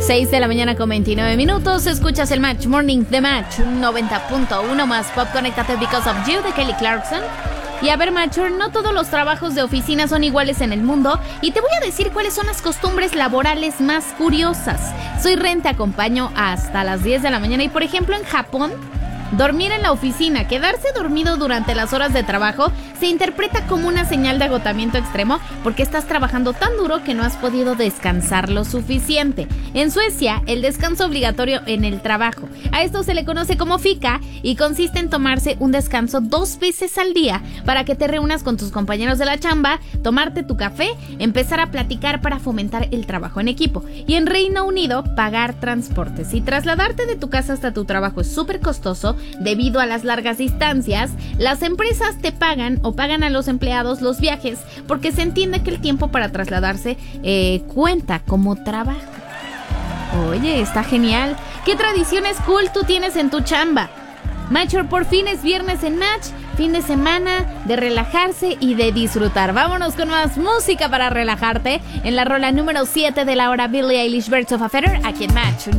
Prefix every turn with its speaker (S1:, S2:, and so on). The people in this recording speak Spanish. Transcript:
S1: 6 de la mañana con 29 minutos. Escuchas el Match Morning de Match 90.1 más Pop Connected Because of You de Kelly Clarkson. Y a ver, Matcher, no todos los trabajos de oficina son iguales en el mundo y te voy a decir cuáles son las costumbres laborales más curiosas. Soy Ren, te acompaño hasta las 10 de la mañana y, por ejemplo, en Japón, dormir en la oficina, quedarse dormido durante las horas de trabajo, se interpreta como una señal de agotamiento extremo porque estás trabajando tan duro que no has podido descansar lo suficiente. En Suecia, el descanso obligatorio en el trabajo. A esto se le conoce como fika y consiste en tomarse un descanso 2 veces al día para que te reúnas con tus compañeros de la chamba, tomarte tu café, empezar a platicar para fomentar el trabajo en equipo. Y en Reino Unido, pagar transportes. Si trasladarte de tu casa hasta tu trabajo es súper costoso, debido a las largas distancias, las empresas te pagan o pagan a los empleados los viajes porque se entiende que el tiempo para trasladarse cuenta como trabajo. Oye, está genial. ¿Qué tradiciones cool tú tienes en tu chamba? Matcher, por fin es viernes en Match, fin de semana de relajarse y de disfrutar. Vámonos con más música para relajarte en la rola número 7 de la hora, Billie Eilish, Birds of a Feather, aquí en Match